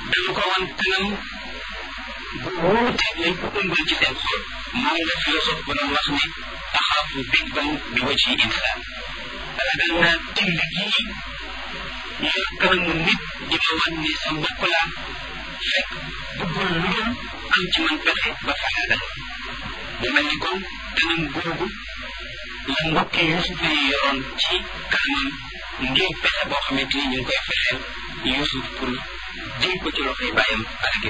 dañu ko wan kanam bu wuuteeg lañ ko ëmbal ci seen xol moom la philosophe ba doon wax ne axaafu big bang bi wajhi insaan ragal naa timb gii yor kanamu nit di ma wan ne sa mbokk laa fekk bëggul lu dul am ci man pexe ba faxaagal mu mel ni kon kanam googu la mbokki Yuusuf yi yoroon ci kanamam ngir pexe boo xamante ni ñu ngi koy fexeel Yuusuf pour jël ko ci loxoy bàyyam